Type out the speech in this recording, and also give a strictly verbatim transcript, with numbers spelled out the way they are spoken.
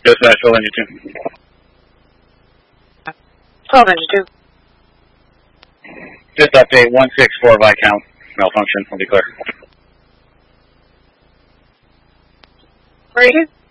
Dispatch, twelve engine two. twelve engine two. Just update one six four Viscount. Malfunction. Will be clear. Where are you?